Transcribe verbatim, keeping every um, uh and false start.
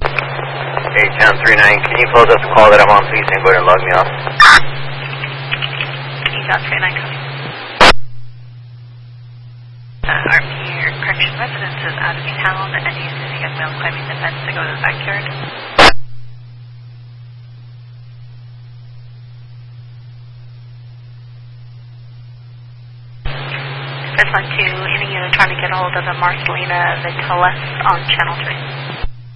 Hey, Town three nine, can you close up the call that I'm on, please, and go ahead and log me off? Town three nine coming. Uh, R P, your correction residence is out of town, and you said you got male climbing the fence to go to the backyard. First one two, any unit trying to get a hold of the Marcelina Vitalis on channel three.